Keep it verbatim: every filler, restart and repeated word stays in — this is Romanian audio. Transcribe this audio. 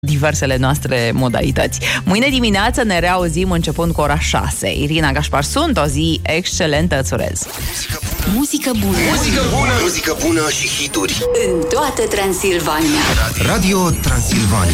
diversele noastre modalități. Mâine dimineață ne reauzim începând cu ora șase. Irina Gașpar sunt, o zi excelentă, îți urez. Muzică bună. Muzică bună. Muzică bună și hituri. În toată Transilvania. Radio Transilvania.